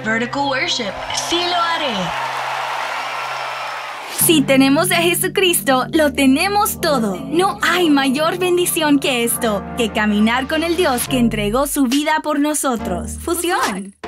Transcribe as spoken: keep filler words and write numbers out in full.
Vertical worship. Sí lo haré. Si tenemos a Jesucristo, lo tenemos todo. No hay mayor bendición que esto, que caminar con el Dios que entregó su vida por nosotros. Fusión.